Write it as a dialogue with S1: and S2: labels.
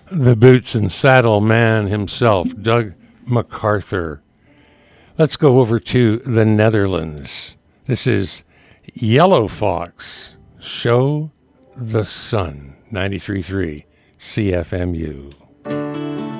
S1: The boots and saddle man himself, Doug MacArthur. Let's go over to the Netherlands. This is Yellow Fox, Show the Sun, 93.3 CFMU.